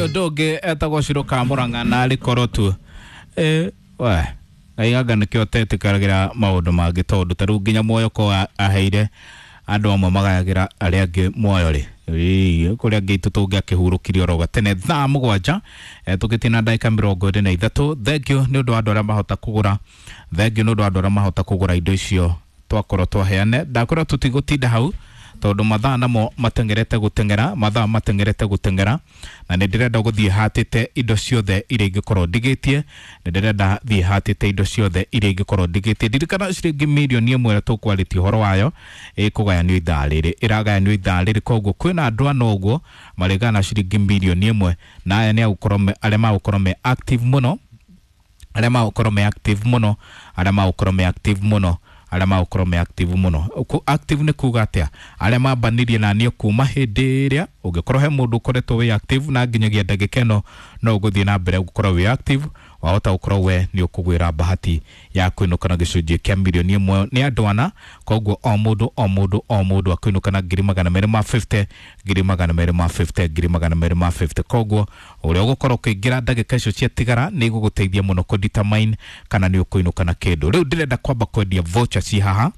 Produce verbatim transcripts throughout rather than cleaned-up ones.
uyu ndoge etagwo Ciro Kamuranga na ari korotu eh we aigaga nikio tetikaragira maundu mangi tondu taru nginya muoyo ko aheire andu amwe magayagira ari angi muoyo ri ii kuria ngitu tungia kihurukirio roga tene thaa mugwanja tugitina ndaika mirongo ine na ithatu. Thank you ni undu andu aria mahota kugura thank you ni undu andu aria mahota kugura indo icio twakorwo twaheane ndakorwo tutigutinda hau tondu mathaa namo matengerete gutengera mathaa matengerete gutengera na nindirenda guthie hatite indo ciothe iria ingikorwo ndigitie nindirenda thie hatite indo ciothe iria ingikorwo ndigitie ndirikana ciringi milioni imwe tukwaritie horo wayo ikugayanio ithaa riri iragayanio ithaa riri koguo kwina andu ana uguo marigana ciringi milioni imwe na aya ni agukorwo aria magukorwo me active muno aria magukorwo me active muno aria magukorwo me active muno aria magukorwo me active muno ku active ni kuga atia aria mambanirie na nio kuma hindi iria ungikorwo he mundu ukoretwo we active na nginyagia ndagika ino no uguthie na mbere gukorwo we active wahota gukorwo we ni ukugwira bahati ya kwinukana gicunjie kia milioni imwe ni andu ana koguo o mundu o mundu o mundu akwinukana ngiri magana meri ma fifty ngiri magana meri ma fifty ngiri magana meri ma fifty koguo uria ugukorwo kuingira ndagika icio cia tigara ni guguteithia muno ku determine kana ni ukwinukana kindu. Riu ndirenda kwamba kwendia voucher ci haha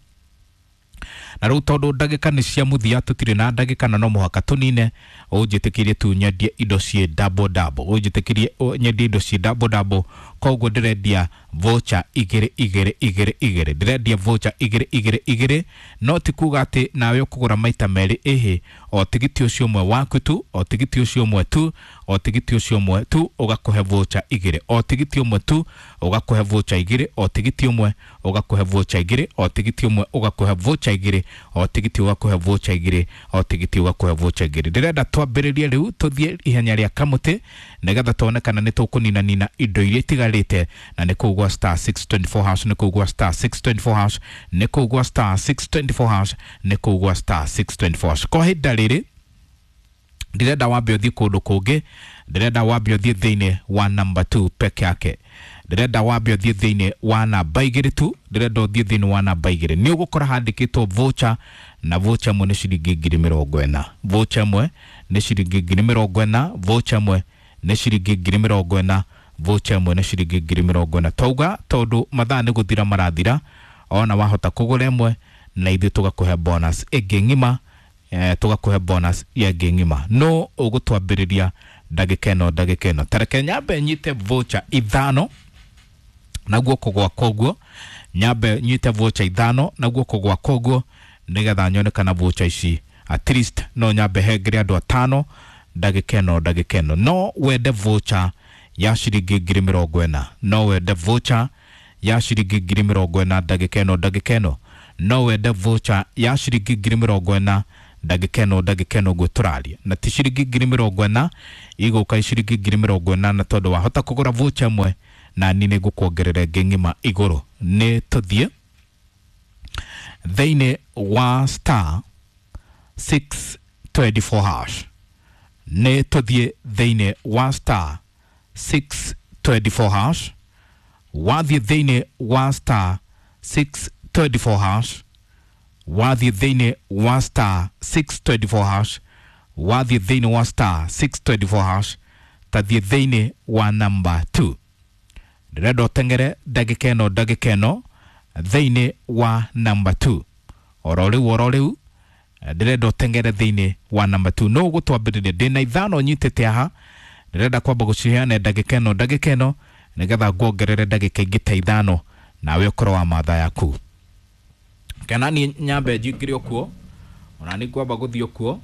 na riu tondu ndagika ni cia muthia tutire na ndagika na no muhaka tunine unjitikirie tu nyendie indo cie double double unjitikirie nyendie indo cie double double koguo ndirendia voucher igere igere igere igere ndirendia voucher igere igere igere no ti kuga ati nawe ukugura maita meri ehe o tigiti ucio mwe waku tu o tigiti ucio mwe tu o tigiti ucio mwe tu ugakuhe voucher igere o tigiti umwe tu ugakuhe voucher igere o tigiti umwe ugakuhe voucher igere o tigiti umwe ugakuhe voucher igere o tigiti ugakuhe voucher igere o tigiti ugakuhe voucher igere. Ndirenda twambiririe riu tuthie ihenya ria kamuti nigetha tuonekana ni tukunina nina indo iria itigarite na ni kugwa star six twenty-four hash ni kugwa star six twenty-four hash ni kugwa star six twenty-four hash ni kugwa star six twenty-four hash kwa hinda riri ndirenda wambe uthie kundu kungi ndirenda wambe uthie thiini wa number two peke yake ndirenda wambe uthie thiini wa namba igiri tu ndirenda uthie thiini wa namba igiri ni ugukora handikitwo voucher na voucher mwe ni ciringi ngiri mirongo ina voucher mwe ni ciringi ngiri mirongo ina voucher mwe ni ciringi ngiri mirongo ina voucher mwe ni ciringi ngiri mirongo ina tauga tondu mathaa ni guthira marathira ona wahota kugura imwe na ithu tugakuhe bonus ingi ngima eh, tugakuhe bonus ya ingi ngima no ugutwambiriria ndagika ino ndagika ino tareke nyambe nyite voucher ithano na guoko gwa koguo nyambe nyite voucher ithano na guoko gwa koguo nigetha nyonekana voucher ici at least no nyambe hengere andu atano ndagika ino ndagika ino no wende voucher ya ciringi ngiri mirongo ina no wende voucher ya ciringi ngiri mirongo ina ndagika ino ndagika ino no wende voucher ya ciringi ngiri mirongo ina ndagika ino ndagika ino gwituraria na ti ciringi ngiri mirongo ina iguka ciringi ngiri mirongo ina na tondu wahota kugura voucher imwe na nini gukuongerera ngingima iguru ni tuthie thiini wa star six twenty-four hash ni tuthie thiini wa star six twenty-four hash wathie thiini wa star six twenty-four hash wathie thiini wa star six twenty-four hash wathie thiini wa star six twenty-four hash tathie thiini wa number two ndirenda utengere ndagika ino ndagika ino thiini wa number two oro riu oro riu ndirenda utengere thiini wa number two no gutwambiriria ndina ithano nyitete aha ndirenda kwamba guciheana ndagika ino ndagika ino nigetha nguongerere ndagika ingi ta ithano nawe ukorwo wa matha yaku kana ni nyambe njingire okuo ona ni kwamba guthio kuo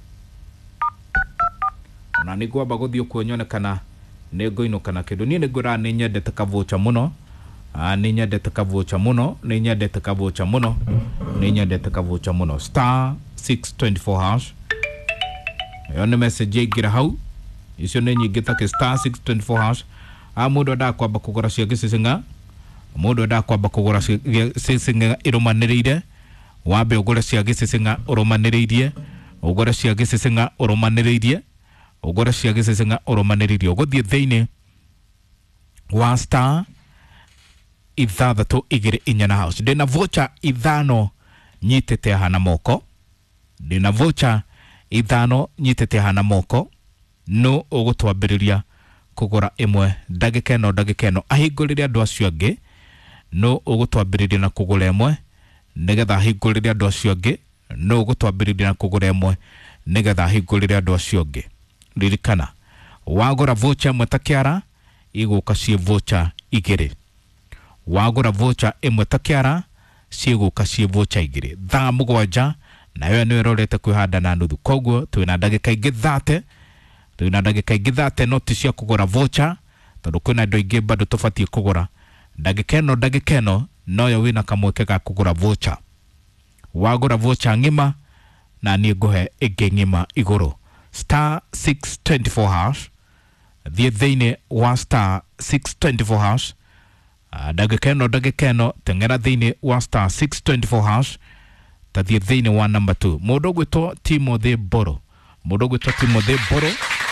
ona ni kwamba guthio kuo nyone kana ni ngoinukana kindu ni ngura ni nyendete ka voucher muno ah ni nyendete ka voucher muno ni nyendete ka voucher muno ni nyendete ka voucher muno star six twenty-four hash yo ne message igira hau icio ni nyingita ke star six twenty-four hash a mundu nda kwamba kugura cia gicicinga mundu nda kwamba kugura cia gicicinga irumaniriire wambe ugure cia gicicinga urumaniriirie ugure cia gicicinga urumaniriirie ugure cia gicicinga urumaniriirie uguthie thiini wa star ithathatu igiri inya na house ndina voucher ithano nyitete hana moko ndina voucher ithano nyitete hana moko no ugutwambiriria kugura imwe ndagika ino ndagika ino ahingurire andu acio angi no ugutwambiriria na kugura imwe nigetha ahingurire andu acio angi no ugutwambiriria na kugura imwe nigetha ahingurire andu acio angi ririkana wagura voucher imwe ta kiara iguka cie voucher igiri wagura voucher imwe ta kiara ciguka cie voucher igiri thaa mugwanja nayo ni rorete kwihanda na nuthu koguo twina ndagika ingi thirty twina ndagika ingi thirty no ti cia kugura voucher tondu kwina ndo ingi bado tubatie kugura ndagika ino ndagika ino noyo wina kamweke ga kugura voucher wagura voucher ngima na ni nguhe ingi ngima iguru star six twenty-four hash thie thiini wa star six twenty-four hash ndagika ino ndagika ino tengera thiini wa star six twenty-four hash ta thie thiini wa number two mundu gwitwo Timothy Boro mundu gwitwo Timothy Boro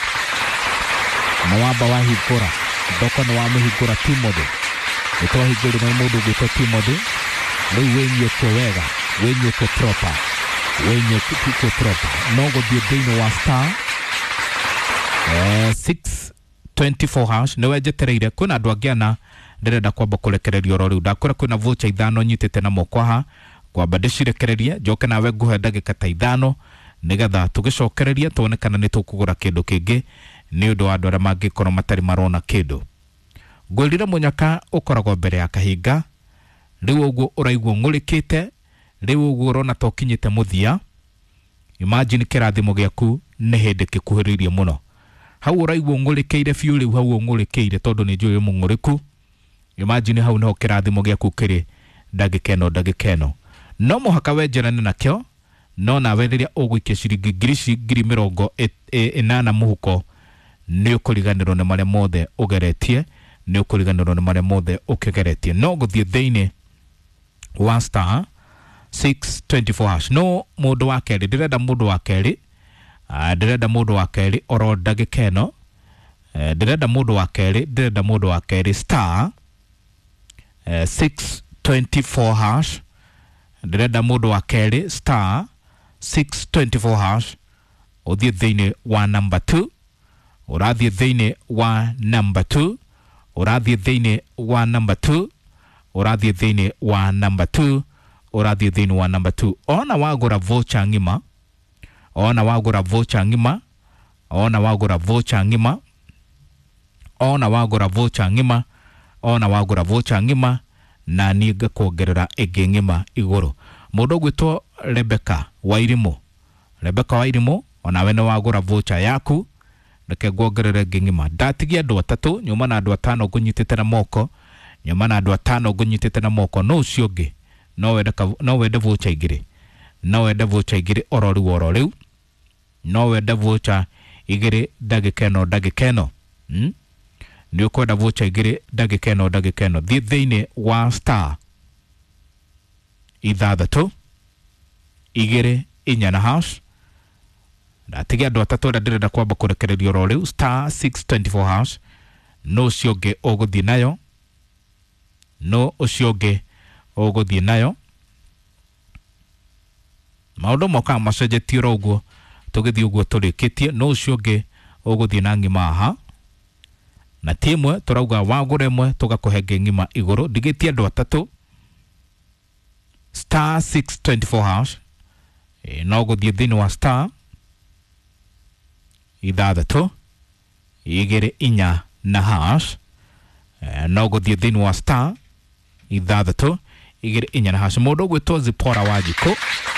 mwamba wa higura ndoko no wa muhigura Timothy gwitwo higura no mundu gwitwo Timothy riu wenye ko wega wenye ko proper wenye ko proper no go thie thiini wa star six twenty-four hash no wejetereire kuna andu angiana ndirenda kwamba kurekererio ro riu ndakora kuna voucher ithano nyitete na moko ha kwamba ndicirekereria njoke nawe nguhe ndagika ta ithano nigetha tugicokereria tuone kana ni tukugura kindu kingi ni undu wa andu aria mangikorwo matari marona kindu ngwirire munyaka ukoragwo mbere ya kahinga riu uguo uraigwo ngurikite riu uguo urona tokinyite muthia imagine kirathimo giaku ni hindi kikuhiririe muno hau uraigwo ngurikeire fiu riu hau ngurikeire tondu ni njui munguriku imagine hau no kirathimo giaku kiri ndagika ino ndagika ino no muhaka wenjerane nakio no nawe riria uguikia ciringi ngiri ngiri mirongo inana muhuko ni ukuriganirwo ni maria mothe ugeretie ni ukuriganirwo ni maria mothe ukigeretie no guthie thiini wa star six twenty-four hash no mundu wa keri ndirenda mundu wa keri ndirenda mundu wa keri oro ndagika ino ndirenda mundu wa keri ndirenda mundu wa keri star six twenty-four hash ndirenda mundu wa keri star six twenty-four hash uthie thiini wa number two urathie thiini wa number two urathie thiini wa number two urathie thiini wa number two urathie thiini wa number two ona wagura voucher ngima ona wagura voucher ngima ona wagura voucher ngima ona wagura voucher ngima ona wagura voucher ngima na niga kuongerera igi ngima iguru mundu gwitwo Rebecca Wairimu Rebecca Wairimu ona we ni wagura voucher yaku reke nguongerere igi ngima ndatigia andu atatu nyuma na andu atano ngunyitite na moko nyuma na andu atano ngunyitite na moko no ucio ngi no wende no wende voucher igiri no wende voucher igiri oro riu oro riu no wende voucher igiri ndagika ino ndagika ino hmm? ni ukwenda voucher igiri ndagika ino ndagika ino thie thiini wa star ithathatu igiri inya na hash ndatigia andu atatu aria ndirenda kwamba kurekererio ro riu star six twenty-four hash no ucio ngi uguthie nayo no ucio ngi uguthie nayo maundu moka macenjetie ro uguo tugithie uguo turikitie no ucio ngi uguthie na ngima aha na timwe turauga wagure mwe tugakuhenge ngima iguru ndigitie andu atatu star six twenty-four hash e, no guthie thiini wa star ithathatu igiri inya na hash e, no guthie thiini wa star ithathatu igiri inya na hash mundu gwitwo Zipora Wanjiku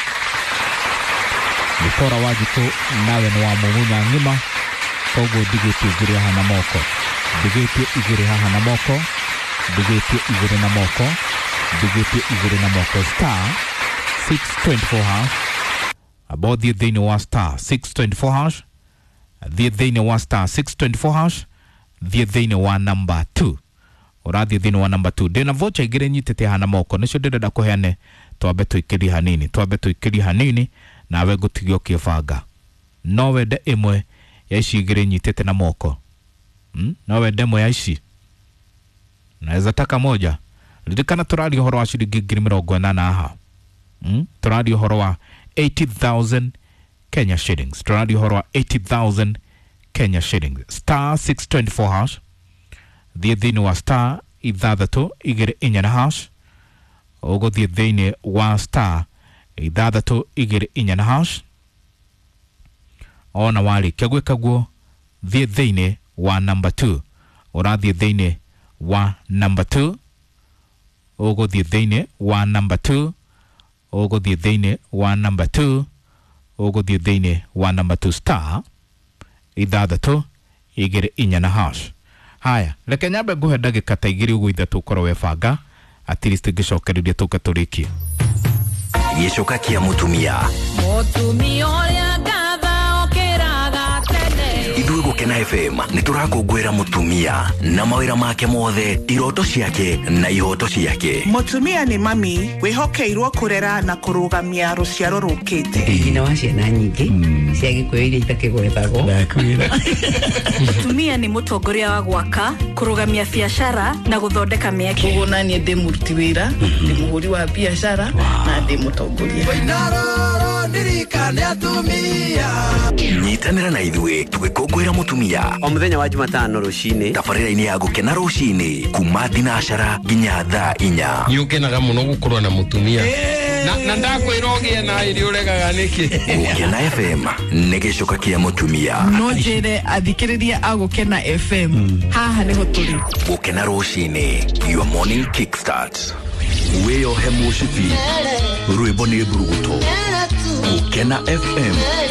Zipora Wanjiku nawe ni wa mumunya ngima koguo ndigitie igiri haha na moko ndigitie igiri haha na moko ndigitie igiri na moko ndigitie igiri na moko star six twenty-four hash about the thing was star six twenty-four hash the thing was star six twenty-four hash the thing was number two ora the thing was number two dena voucher igiri nyitete haha na moko nicio ndirenda kuheane twambe tuikiri hanini twambe tuikiri hanini nawe gutigio kibanga no wende imwe ya ici igiri nyitete na moko hmm? no wende imwe ya ici naweza taka moja ririkana turari horo wa ciringi ngiri mirongo inana aha hmm? turari horo wa eighty thousand Kenya shillings turari horo wa eighty thousand Kenya shillings. Star six twenty-four hash. Thie thini wa star ithathatu igiri inya na hash. Ogo thie thini wa star ithathatu igiri inya na hash. Ona wali kagwe kagwo thie thini wa number two. Ora thie thini wa number two. Ogo thie thini wa number two. Ogo thie thini wa number two. Ogo thie thini wa number two star ithathatu igiri inya na hash. Haya, reke nyambe nguhe ndagika ta igiri uguo ithatu ukorwo webanga at least ngicokereria tuka turikie gicoka kia mutumia mutumia uria ngatha okiraga tene ithuĩ gũkena F M nĩtũrakũngũĩra mutumia na mawĩra make mothe iroto ciake na ihoto ciake. Mutumia ni mami wihokeirwo kurera na kurugamia ruciaro rukite nyina wa ciana nyingi cia gikuyu iria itakigwethagwo ndakwira. Mutumia ni mutongoria wa gwaka kurugamia biashara na guthondeka mieke. Kugona ni ndi muruti wira ndi muhuri wa biashara na ndi mutongoria. Nyitanĩra na ithuĩ tũgĩkũngũĩra mutumia o mũthenya wa Jumatano rũcinĩ tabarĩra-inĩ ya gũkena rũcinĩ kuma thinacara nginya thaa inya. Nĩũkenaga mũno gũkorwo na mutumia na na ndakwĩra ũgĩe na irio ũregaga nĩkĩ. Gũkena F M nĩ gĩcoka kĩa mutumia. No njĩre athikĩrĩria a Gũkena F M haha nĩho tũrĩ. Gũkena rũcinĩ, your morning kickstart. Weyo hemu shipi rwĩmbo nĩ mburuguto. Gũkena F M